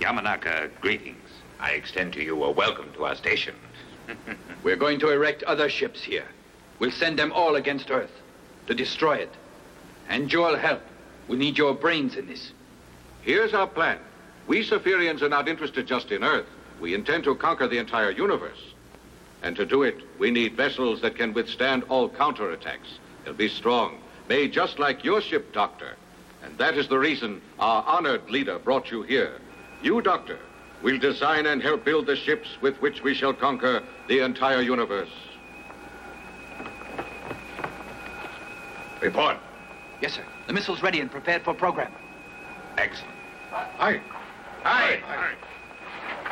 Yamanaka, greetings. I extend to you a welcome to our station. We're going to erect other ships here. We'll send them all against Earth to destroy it. And you'll help. We need your brains in this. Here's our plan. We Saphirians are not interested just in Earth. We intend to conquer the entire universe. And to do it, we need vessels that can withstand all counterattacks. They'll be strong, made just like your ship, Doctor. And that is the reason our honored leader brought you here. You, Doctor, will design and help build the ships with which we shall conquer the entire universe. Report. Yes, sir. The missile's ready and prepared for program. Excellent. Aye. Aye. Aye.